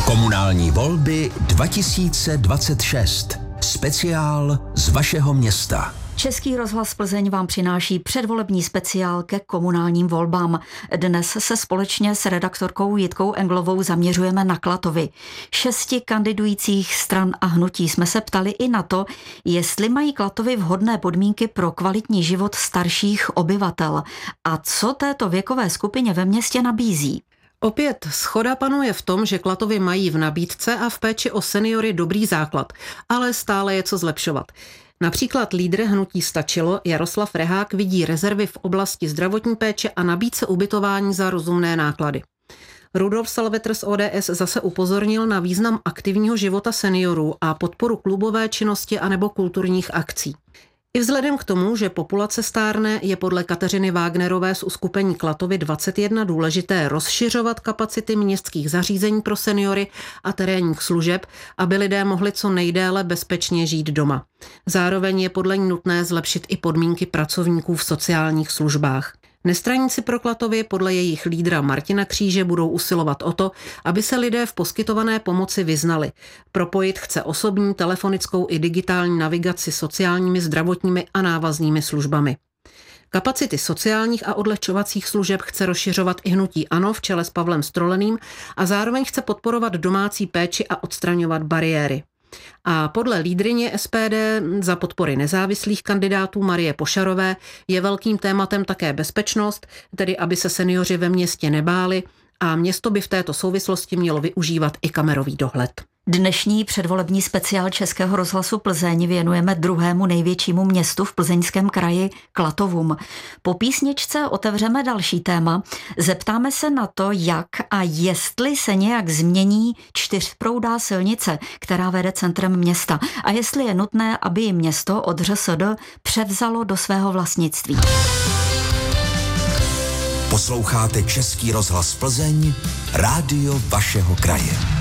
Komunální volby 2026. Speciál z vašeho města. Český rozhlas Plzeň vám přináší předvolební speciál ke komunálním volbám. Dnes se společně s redaktorkou Jitkou Englovou zaměřujeme na Klatovy. 6 kandidujících stran a hnutí jsme se ptali i na to, jestli mají Klatovy vhodné podmínky pro kvalitní život starších obyvatel a co této věkové skupině ve městě nabízí. Opět shoda panuje v tom, že Klatovy mají v nabídce a v péči o seniory dobrý základ, ale stále je co zlepšovat. Například lídr hnutí Stačilo Jaroslav Rehák vidí rezervy v oblasti zdravotní péče a nabídce ubytování za rozumné náklady. Rudolf Salvetr z ODS zase upozornil na význam aktivního života seniorů a podporu klubové činnosti anebo kulturních akcí. I vzhledem k tomu, že populace stárne, je podle Kateřiny Wagnerové z uskupení Klatovy 21 důležité rozšiřovat kapacity městských zařízení pro seniory a terénních služeb, aby lidé mohli co nejdéle bezpečně žít doma. Zároveň je podle ní nutné zlepšit i podmínky pracovníků v sociálních službách. Nestraníci pro Klatovy podle jejich lídra Martina Kříže budou usilovat o to, aby se lidé v poskytované pomoci vyznali. Propojit chce osobní, telefonickou i digitální navigaci sociálními, zdravotními a návaznými službami. Kapacity sociálních a odlehčovacích služeb chce rozšiřovat i hnutí ANO v čele s Pavlem Stroleným a zároveň chce podporovat domácí péči a odstraňovat bariéry. A podle lídryně SPD za podpory nezávislých kandidátů Marie Pošarové je velkým tématem také bezpečnost, tedy aby se seniori ve městě nebáli a město by v této souvislosti mělo využívat i kamerový dohled. Dnešní předvolební speciál Českého rozhlasu Plzeň věnujeme druhému největšímu městu v Plzeňském kraji, Klatovům. Po písničce otevřeme další téma. Zeptáme se na to, jak a jestli se nějak změní 4proudá silnice, která vede centrem města, a jestli je nutné, aby ji město od ŘSD převzalo do svého vlastnictví. Posloucháte Český rozhlas Plzeň, rádio vašeho kraje.